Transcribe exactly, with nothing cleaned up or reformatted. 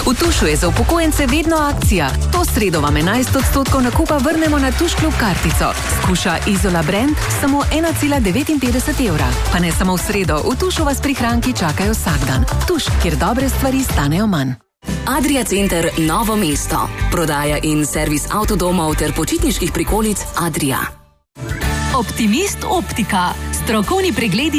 V Tušu je za upokojence vedno akcija. To sredo vam enajst odstotkov nakupa vrnemo na Tuš klub kartico. Skuša Izola Brand samo ena cela devetinpetdeset evra. Pa ne samo v sredo, v Tušu vas prihranki čakajo vsak dan. Tuš, kjer dobre stvari stanejo manj. Adria Center Novo mesto. Prodaja in servis avtodomov ter počitniških prikolic Adria. Optimist optika. Strokovni pregledi